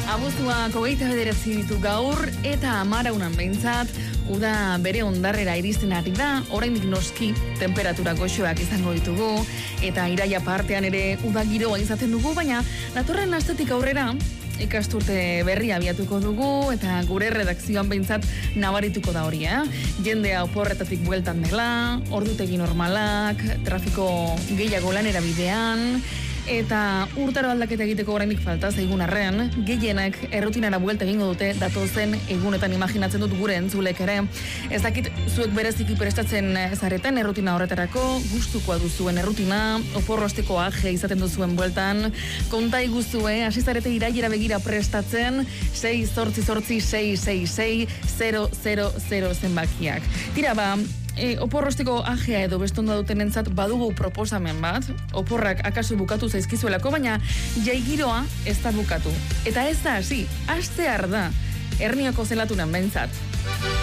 Abuztuak 29 ditu gaur eta 10 behintzat, uda bere ondarrera iristen ari da, oraindik noski temperatura goxoak izango ditugu, eta iraia partean ere uda giroa izaten dugu, baina datorren astetik aurrera ikasturte berria abiatuko dugu, eta gure redakzioan behintzat nabarituko da hori, Jendea oporretatik bueltan dela, ordutegi normalak, trafiko gehiago lanera bidean, eta urtaro aldaketa egiteko oraindik falta zaigun arren, gehienak errutinara buelta egingo dute datozen egunetan imaginatzen dut gure entzulek ere. Ez dakit zuek bereziki prestatzen zareten errutina horretarako, gustukoa duzuen errutina, oporrosteko aje izaten duzuen bueltan, konta iguzue, hasi zarete iraiera begira prestatzen, 6-8-6-6-6-000 zenbakiak. Tira ba, oporrosteko ajea edo bestonda dutenentzat badugu proposamen bat, oporrak akaso bukatu zaizkizuelako, baina jaigiroa ez da bukatu. Eta ez da hasi, hastear da, Herniako zelatunan behintzat.